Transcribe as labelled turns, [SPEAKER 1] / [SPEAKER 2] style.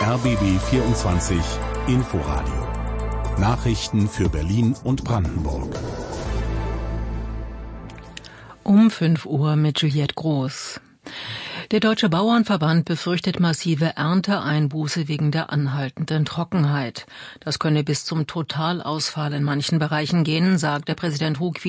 [SPEAKER 1] RBB 24 Inforadio. Nachrichten für Berlin und Brandenburg.
[SPEAKER 2] Um 5 Uhr mit Juliette Groß. Der Deutsche Bauernverband befürchtet massive Ernteeinbuße wegen der anhaltenden Trockenheit. Das könne bis zum Totalausfall in manchen Bereichen gehen, sagt der Präsident Ruckwied